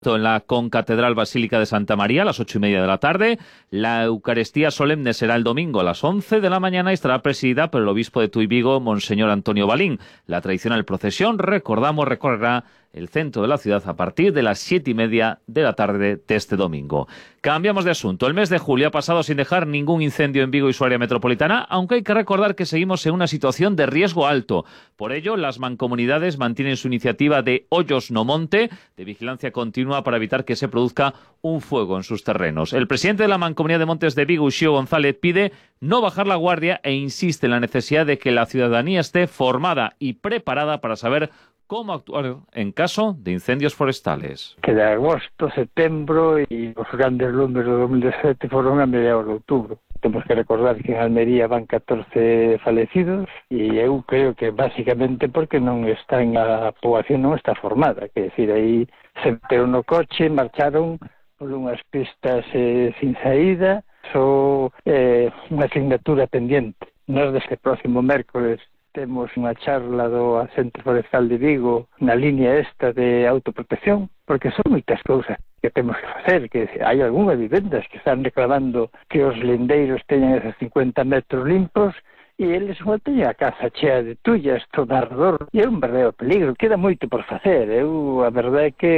En la Concatedral Basílica de Santa María a las 8:30 de la tarde. La Eucaristía solemne será el domingo a las 11 de la mañana y estará presidida por el obispo de Tui Vigo, Monseñor Antonio Balín. La tradicional procesión, recorrerá el centro de la ciudad a partir de las 7:30 de la tarde de este domingo. Cambiamos de asunto. El mes de julio ha pasado sin dejar ningún incendio en Vigo y su área metropolitana, aunque hay que recordar que seguimos en una situación de riesgo alto. Por ello, las mancomunidades mantienen su iniciativa de Hoyos no Monte, de vigilancia continua para evitar que se produzca un fuego en sus terrenos. El presidente de la Mancomunidad de Montes de Vigo, Uxío González, pide no bajar la guardia e insiste en la necesidad de que la ciudadanía esté formada y preparada para saber cómo actuar en caso de incendios forestales. Que de agosto, setembro y os grandes lumes do 2017 foron a mediados de outubro. Temos que recordar que en Almería van 14 falecidos e eu creo que basicamente porque non están, a poboación non está formada, que decir, aí se meteron no coche, marcharon por unhas pistas sin saída, só unha asignatura pendiente. Nós deste próximo mércoles temos unha charla do Centro Forestal de Vigo na línea esta de autoprotección, porque son moitas cousas que temos que facer, que hai algunhas vivendas que están reclamando que os lindeiros teñan esos 50 metros limpos e eles non teñen a casa chea de tullas todo alrededor, e é un verdadero peligro, queda moito por facer. Eu, a verdade é que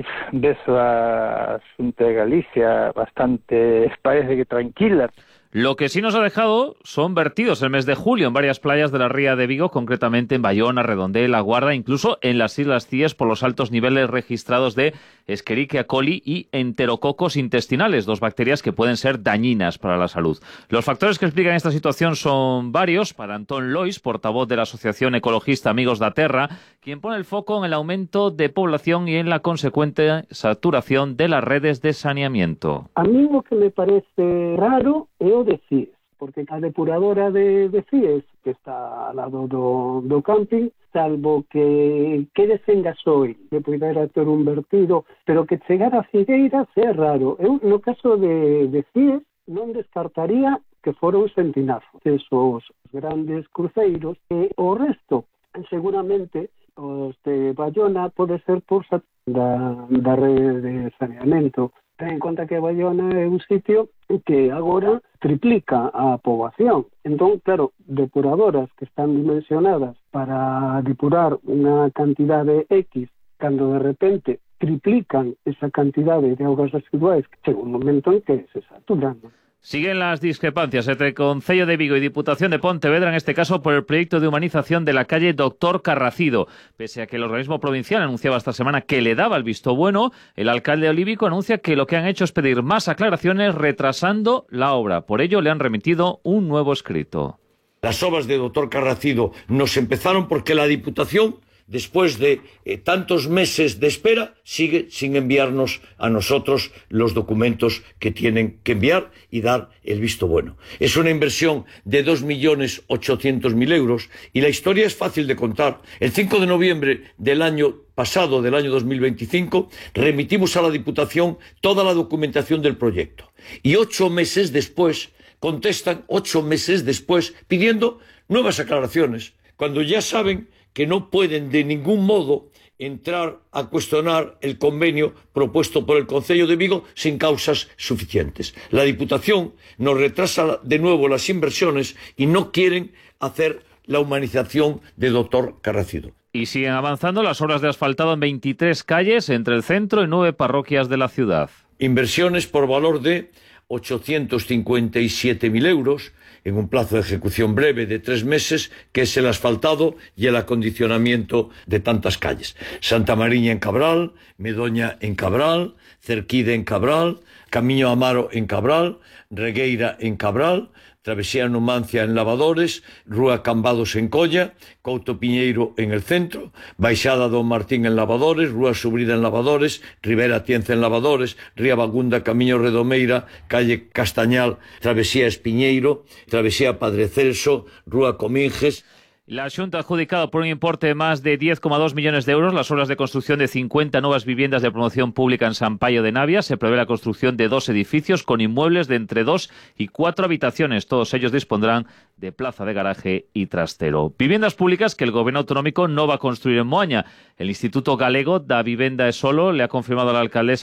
bezo a Xunta de Galicia bastante, parece que tranquila. Lo que sí nos ha dejado son vertidos el mes de julio en varias playas de la ría de Vigo, concretamente en Bayona, Redondela, La Guarda, incluso en las Islas Cíes por los altos niveles registrados de Escherichia coli y enterococos intestinales, dos bacterias que pueden ser dañinas para la salud. Los factores que explican esta situación son varios. Para Antón Lois, portavoz de la Asociación Ecologista Amigos da Terra, quien pone el foco en el aumento de población y en la consecuente saturación de las redes de saneamiento. A mí lo que me parece raro é o de Cíes, porque a depuradora de Cíes, que está ao lado do camping, salvo que quede sen gasoil, que pudera ter un vertido, pero que chegar a Figueiras é raro. Eu, no caso de Cíes, non descartaría que foron sentinazos, esos grandes cruceiros, e o resto, seguramente, os de Bayona pode ser por da rede de saneamento. Ten en conta que Bayona é un sitio que agora triplica a poboación. Entón, claro, depuradoras que están dimensionadas para depurar unha cantidade X, cando de repente triplican esa cantidade de augas residuais, chega un momento en que se saturan. Siguen las discrepancias entre Concello de Vigo y Diputación de Pontevedra, en este caso por el proyecto de humanización de la calle Doctor Carracido. Pese a que el organismo provincial anunciaba esta semana que le daba el visto bueno, el alcalde olívico anuncia que lo que han hecho es pedir más aclaraciones retrasando la obra. Por ello le han remitido un nuevo escrito. Las obras de Doctor Carracido nos empezaron porque la Diputación, después de tantos meses de espera, sigue sin enviarnos a nosotros los documentos que tienen que enviar y dar el visto bueno. Es una inversión de 2.800.000 euros y la historia es fácil de contar. El 5 de noviembre del año pasado, del año 2025, remitimos a la Diputación toda la documentación del proyecto. Y 8 meses después, contestan 8 meses después, pidiendo nuevas aclaraciones, cuando ya saben que no pueden de ningún modo entrar a cuestionar el convenio propuesto por el Concello de Vigo sin causas suficientes. La Diputación nos retrasa de nuevo las inversiones y no quieren hacer la humanización de Doctor Carracido. Y siguen avanzando las obras de asfaltado en 23 calles entre el centro y 9 parroquias de la ciudad. Inversiones por valor de 857.000 euros en un plazo de ejecución breve de 3 meses, que es el asfaltado y el acondicionamiento de tantas calles. Santa Mariña en Cabral, Medoña en Cabral, Cerquide en Cabral, Camiño Amaro en Cabral, Regueira en Cabral, Travesía Numancia en Lavadores, Rúa Cambados en Colla, Couto Piñeiro en el centro, Baixada Don Martín en Lavadores, Rúa Subrida en Lavadores, Rivera Tienza en Lavadores, Ría Bagunda, Camiño Redomeira, Calle Castañal, Travesía Espiñeiro, Travesía Padre Celso, Rúa Cominges. La Xunta ha adjudicado por un importe de más de 10,2 millones de euros las obras de construcción de 50 nuevas viviendas de promoción pública en San Paio de Navia. Se prevé la construcción de 2 edificios con inmuebles de entre 2 y 4 habitaciones. Todos ellos dispondrán de plaza de garaje y trastero. Viviendas públicas que el Gobierno autonómico no va a construir en Moaña. El Instituto Galego da Vivenda e Solo le ha confirmado a la alcaldesa